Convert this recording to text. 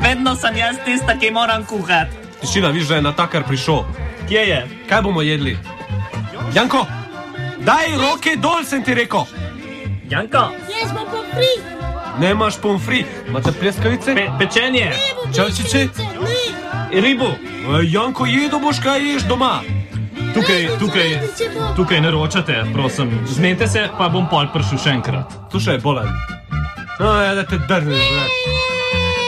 Vedno sem jaz tista, ki moram kuhati. Tišina, viš, da je natakar prišel. Kje je? Kaj bomo jedli? Janko, daj roke dol, sem ti rekel. Janko? Jaz bom pomfrit. Nemaš pomfrit. Imate pleskavice? Pečenje. Čačiče? Ribu. Janko, jedo boš, kaj ješ doma. Tukaj ne ročate, prosim. Zmenite se, pa bom pol prišel še enkrat. Slušaj, bolan. No, ja, da te drneš,